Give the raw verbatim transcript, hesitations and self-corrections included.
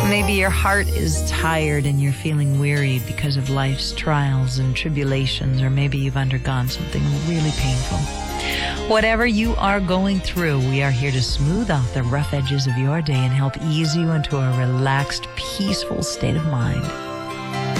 Maybe your heart is tired and you're feeling weary because of life's trials and tribulations, or maybe you've undergone something really painful. Whatever you are going through, we are here to smooth out the rough edges of your day and help ease you into a relaxed, peaceful state of mind.